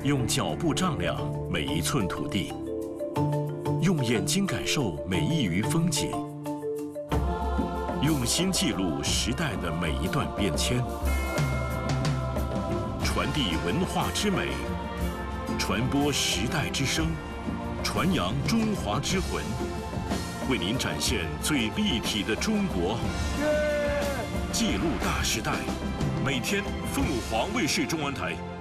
用脚步丈量每一寸土地，用眼睛感受每一隅风景，用心记录时代的每一段变迁，传递文化之美，传播时代之声，传扬中华之魂，为您展现最立体的中国。记录大时代，每天凤凰卫视中文台